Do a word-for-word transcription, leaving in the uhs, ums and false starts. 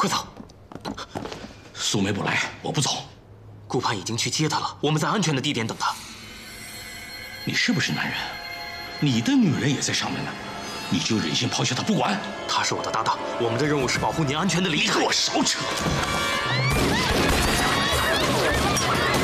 快走！ 苏梅不来，我不走。 顾盼已经去接她了，我们在安全的地点等她。 你是不是男人？你的女人也在上面呢，你就忍心抛下她不管？ 她是我的搭档，我们的任务是保护您安全的离开。 你给我少扯！